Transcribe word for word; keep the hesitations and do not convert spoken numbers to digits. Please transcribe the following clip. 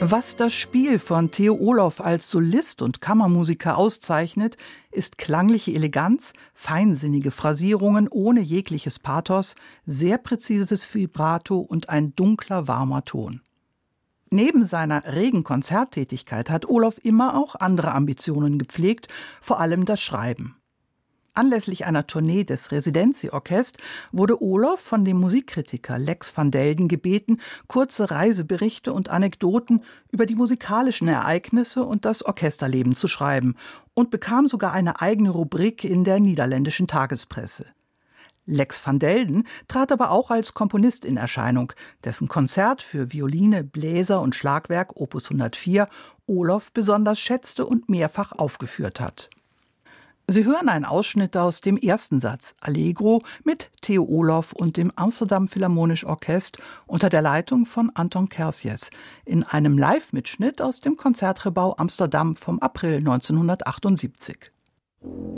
Was das Spiel von Theo Olof als Solist und Kammermusiker auszeichnet, ist klangliche Eleganz, feinsinnige Phrasierungen ohne jegliches Pathos, sehr präzises Vibrato und ein dunkler, warmer Ton. Neben seiner regen Konzerttätigkeit hat Olof immer auch andere Ambitionen gepflegt, vor allem das Schreiben. Anlässlich einer Tournee des Residency-Orchest wurde Olof von dem Musikkritiker Lex van Delden gebeten, kurze Reiseberichte und Anekdoten über die musikalischen Ereignisse und das Orchesterleben zu schreiben und bekam sogar eine eigene Rubrik in der niederländischen Tagespresse. Lex van Delden trat aber auch als Komponist in Erscheinung, dessen Konzert für Violine, Bläser und Schlagwerk Opus hundertvier Olof besonders schätzte und mehrfach aufgeführt hat. Sie hören einen Ausschnitt aus dem ersten Satz Allegro mit Theo Olof und dem Amsterdam Philharmonisch Orchest unter der Leitung von Anton Kersjes in einem Live-Mitschnitt aus dem Concertgebouw Amsterdam vom April neunzehnhundertachtundsiebzig.